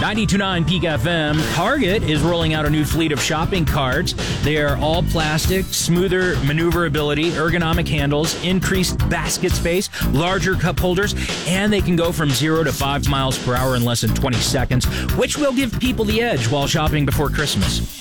92.9 Peak FM. Target is rolling out a new fleet of shopping carts. They are all plastic, smoother maneuverability, ergonomic handles, increased basket space, larger cup holders, and they can go from 0 to 5 miles per hour in less than 20 seconds, which will give people the edge while shopping before Christmas.